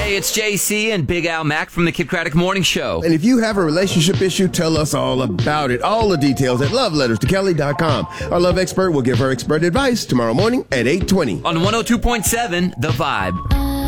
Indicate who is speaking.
Speaker 1: Hey, it's JC and Big Al Mack from the Kid Craddock Morning Show.
Speaker 2: And if you have a relationship issue, tell us all about it. All the details at loveletterstokelly.com. Our love expert will give her expert advice tomorrow morning at 8:20.
Speaker 1: On 102.7, The Vibe.